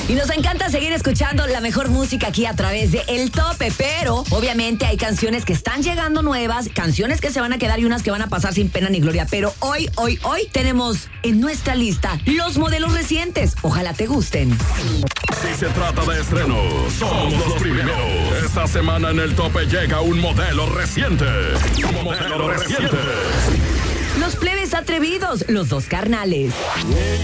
Y nos encanta seguir escuchando la mejor música aquí a través de El Tope, pero obviamente hay canciones que están llegando nuevas, canciones que se van a quedar y unas que van a pasar sin pena ni gloria. Pero hoy tenemos en nuestra lista los modelos recientes. Ojalá te gusten. Si se trata de estrenos, somos los primeros. Esta semana en El Tope llega un modelo reciente. Los plebes atrevidos, los dos carnales.